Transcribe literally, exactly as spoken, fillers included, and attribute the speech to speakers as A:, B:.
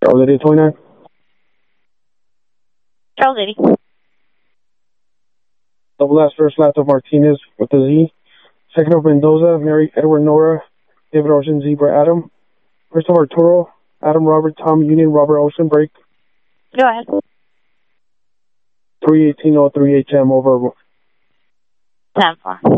A: Charles eighty twenty-nine.
B: Charles eighty.
A: Double last first last of Martinez with the Z. Second of Mendoza, Mary Edward Nora, David Ocean, Zebra Adam. First of Arturo, Adam Robert Tom Union Robert Ocean break.
B: Go ahead.
A: three eighteen oh three H M over.
B: ten four.